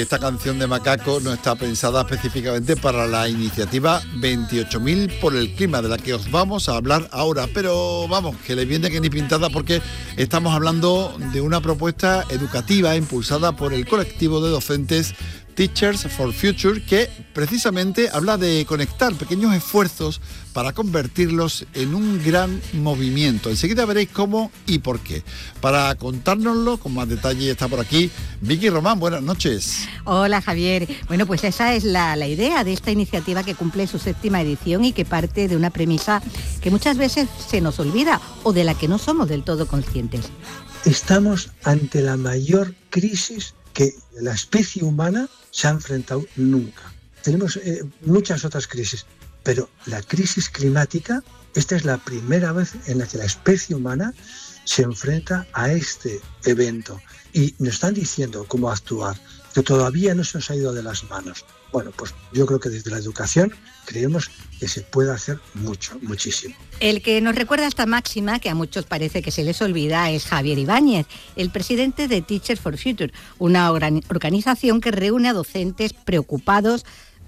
Esta canción de Macaco no está pensada específicamente para la iniciativa 28.000 por el clima, de la que os vamos a hablar ahora. Pero vamos, que le viene que ni pintada, porque estamos hablando de una propuesta educativa impulsada por el colectivo de docentes Teachers for Future, que precisamente habla de conectar pequeños esfuerzos para convertirlos en un gran movimiento. Enseguida veréis cómo y por qué. Para contárnoslo con más detalle está por aquí Vicky Román. Buenas noches. Hola, Javier. Bueno, pues esa es la idea de esta iniciativa, que cumple su 7ª edición y que parte de una premisa que muchas veces se nos olvida o de la que no somos del todo conscientes. Estamos ante la mayor crisis que la especie humana se ha enfrentado nunca. Tenemos muchas otras crisis, pero la crisis climática, esta es la primera vez en la que la especie humana se enfrenta a este evento. Y nos están diciendo cómo actuar, que todavía no se nos ha ido de las manos. Bueno, pues yo creo que desde la educación creemos que se puede hacer mucho, muchísimo. El que nos recuerda esta máxima, que a muchos parece que se les olvida, es Javier Ibáñez, el presidente de Teachers for Future, una organización que reúne a docentes preocupados,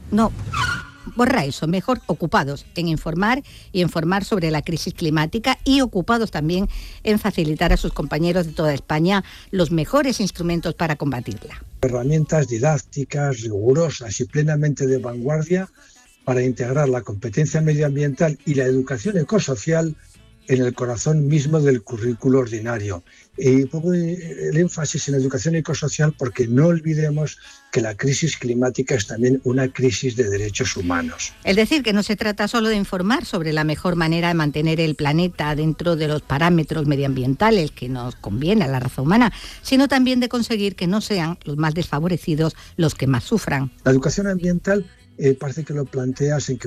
mejor ocupados en informar sobre la crisis climática y ocupados también en facilitar a sus compañeros de toda España los mejores instrumentos para combatirla. Herramientas didácticas, rigurosas y plenamente de vanguardia para integrar la competencia medioambiental y la educación ecosocial en el corazón mismo del currículo ordinario. Y pongo el énfasis en la educación ecosocial porque no olvidemos que la crisis climática es también una crisis de derechos humanos. Es decir, que no se trata solo de informar sobre la mejor manera de mantener el planeta dentro de los parámetros medioambientales que nos conviene a la raza humana, sino también de conseguir que no sean los más desfavorecidos los que más sufran. La educación ambiental parece que lo planteas en que,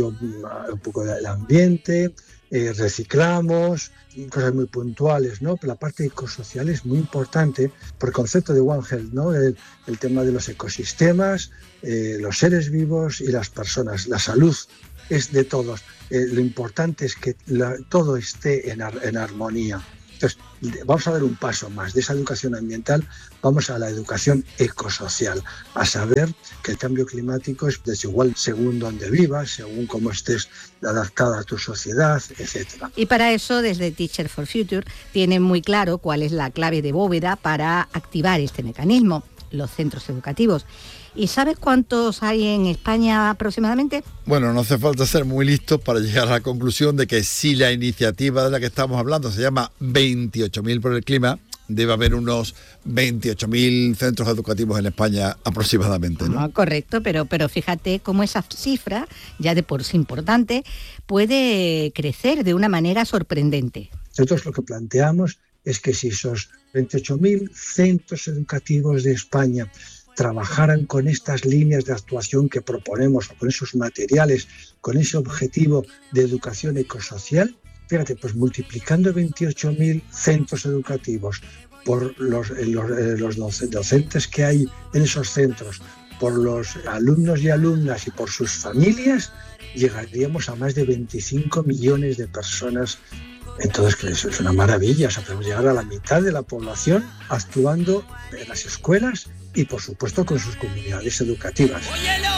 un poco del ambiente, reciclamos, cosas muy puntuales, ¿no? Pero la parte ecosocial es muy importante por el concepto de One Health, ¿no? El tema de los ecosistemas, los seres vivos y las personas. La salud es de todos. Lo importante es que todo esté en armonía. Entonces, vamos a dar un paso más de esa educación ambiental, vamos a la educación ecosocial, a saber que el cambio climático es desigual según donde vivas, según cómo estés adaptada a tu sociedad, etc. Y para eso, desde Teachers for Future, tienen muy claro cuál es la clave de bóveda para activar este mecanismo: los centros educativos. ¿Y sabes cuántos hay en España aproximadamente? Bueno, no hace falta ser muy listos para llegar a la conclusión de que si la iniciativa de la que estamos hablando se llama 28.000 por el clima, debe haber unos 28.000 centros educativos en España aproximadamente, ¿no? Correcto, pero fíjate cómo esa cifra, ya de por sí importante, puede crecer de una manera sorprendente. Nosotros lo que planteamos es que si esos 28.000 centros educativos de España trabajaran con estas líneas de actuación que proponemos, con esos materiales, con ese objetivo de educación ecosocial, fíjate, pues multiplicando 28.000 centros educativos por los docentes que hay en esos centros, por los alumnos y alumnas y por sus familias, llegaríamos a más de 25 millones de personas. Entonces, que eso es una maravilla. O sea, podemos llegar a la mitad de la población actuando en las escuelas y, por supuesto, con sus comunidades educativas.